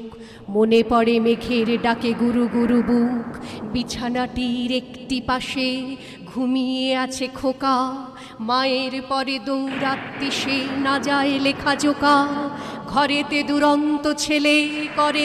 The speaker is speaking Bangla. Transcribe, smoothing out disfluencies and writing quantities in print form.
মনে পড়ে মেঘের ডাকে গুরু গুরু বুক, বিছানাটির একটি পাশে ঘুমিয়ে আছে খোকা, মায়ের পরে দৌড়াত্তি সে না যায় লেখা জোকা, ঘরেতে দুরন্ত ছেলে করে